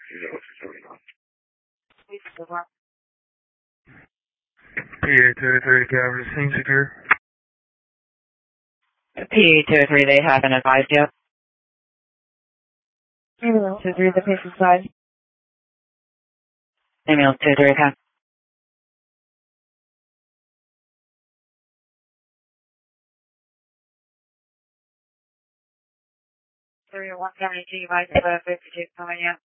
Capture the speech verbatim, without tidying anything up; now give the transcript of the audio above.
P A two three, Calvary, scene secure. P A two three, they haven't advised yet. Ambulance two three, the patient's side. Ambulance two three, okay. three one seventy-two, advised about fifty-two coming out.